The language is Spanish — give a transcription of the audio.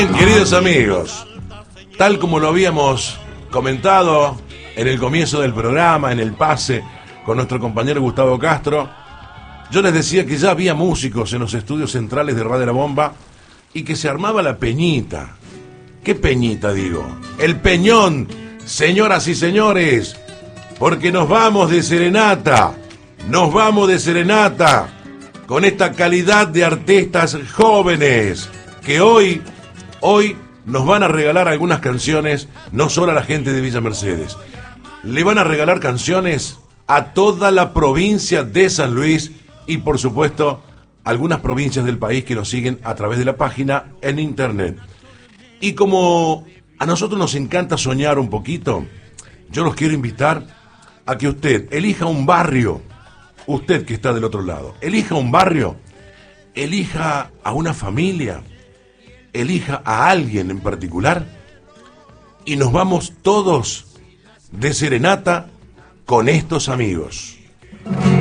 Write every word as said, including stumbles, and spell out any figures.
Queridos amigos, tal como lo habíamos comentado en el comienzo del programa, en el pase con nuestro compañero Gustavo Castro, yo les decía que ya había músicos en los estudios centrales de Radio La Bomba y que se armaba la peñita. ¿Qué peñita, digo? El peñón, señoras y señores, porque nos vamos de serenata, nos vamos de serenata con esta calidad de artistas jóvenes que hoy, hoy nos van a regalar algunas canciones, no solo a la gente de Villa Mercedes, le van a regalar canciones a toda la provincia de San Luis y por supuesto algunas provincias del país que nos siguen a través de la página en internet. Y como a nosotros nos encanta soñar un poquito, yo los quiero invitar a que usted elija un barrio, usted que está del otro lado, elija un barrio, elija a una familia, elija a alguien en particular y nos vamos todos de serenata con estos amigos.